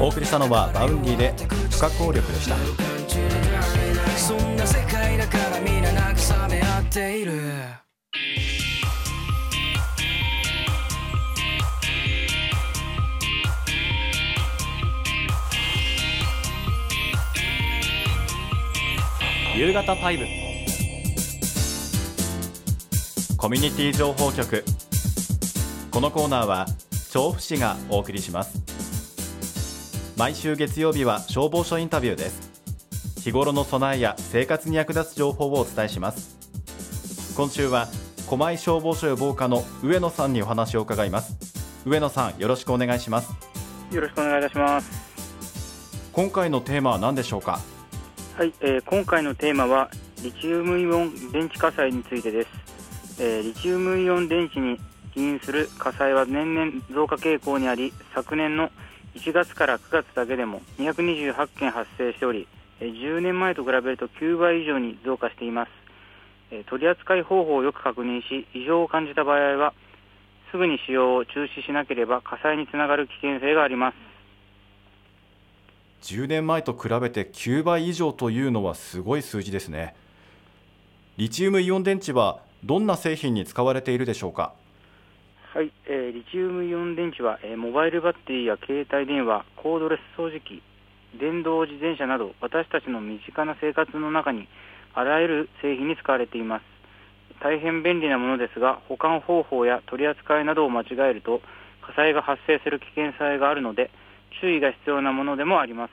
お送りしたのはバウンディで不可抗力でした。 そんな世界だからみんな慰め合っている。 夕方5コミュニティ情報局。このコーナーは調布市がお送りします。毎週月曜日は消防署インタビューです。日頃の備えや生活に役立つ情報をお伝えします。今週は狛江消防署予防課の上野さんにお話を伺います。上野さん、よろしくお願いします。 よろしくお願いいたします。 今回のテーマは何でしょうか？ はい、今回のテーマはリチウムイオン電池火災についてです。リチウムイオン電池に起因する火災は年々増加傾向にあり、昨年の1月から9月だけでも228件発生しており、10年前と比べると9倍以上に増加しています。取り扱い方法をよく確認し、異常を感じた場合はすぐに使用を中止しなければ火災につながる危険性があります。 10年前と比べて9倍以上というのはすごい数字ですね。リチウムイオン電池はどんな製品に使われているでしょうか？ はい、リチウムイオン電池は、モバイルバッテリーや携帯電話、コードレス掃除機、電動自転車など私たちの身近な生活の中にあらゆる製品に使われています。大変便利なものですが、保管方法や取り扱いなどを間違えると火災が発生する危険性があるので注意が必要なものでもあります。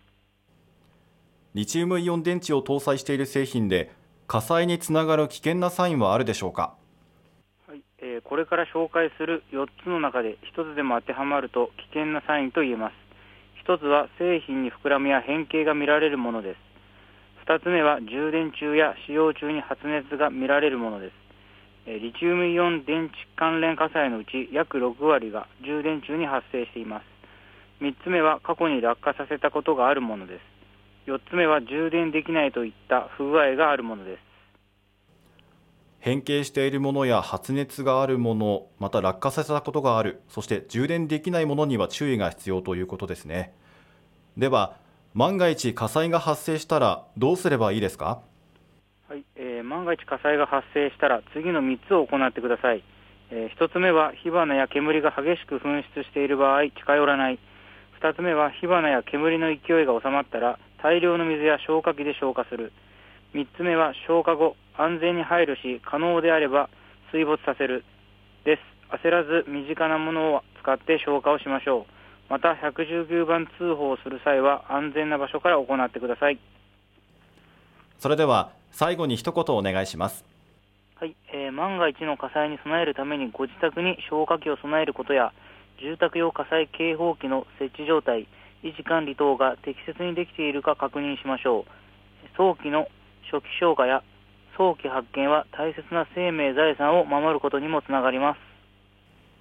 リチウムイオン電池を搭載している製品で火災につながる危険なサインはあるでしょうか？ はい、これから紹介する4つの中で1つでも当てはまると危険なサインと言えます。1つは製品に膨らみや変形が見られるものです。2つ目は充電中や使用中に発熱が見られるものです。リチウムイオン電池関連火災のうち約6割が充電中に発生しています。3つ目は過去に落下させたことがあるものです。4つ目は充電できないといった不具合があるものです。 変形しているものや発熱があるもの、また落下させたことがある、そして充電できないものには注意が必要ということですね。では万が一火災が発生したらどうすればいいですか？ はい、万が一火災が発生したら次の3つを行ってください。1つ目は火花や煙が激しく噴出している場合近寄らない。2つ目は火花や煙の勢いが収まったら大量の水や消火器で消火する。3つ目は消火後安全に配慮し可能であれば水没させるです。焦らず身近なものを使って消火をしましょう。また119番通報をする際は安全な場所から行ってください。 それでは最後に一言お願いします。 はい、万が一の火災に備えるためにご自宅に消火器を備えることや住宅用火災警報器の設置状態、維持管理等が適切にできているか確認しましょう。早期の初期消火や早期発見は大切な生命財産を守ることにもつながります。